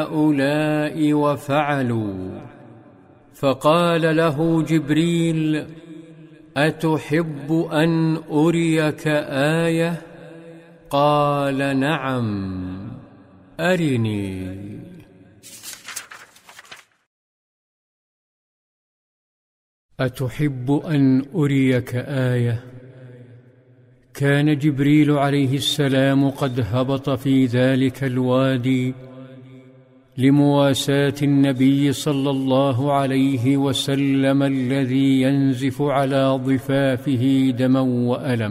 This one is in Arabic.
هؤلاء وفعلوا. فقال له جبريل: أتحب أن أريك آية؟ قال: نعم، أرني. أتحب أن أريك آية؟ كان جبريل عليه السلام قد هبط في ذلك الوادي لمواساة النبي صلى الله عليه وسلم الذي ينزف على ضفافه دما وألم.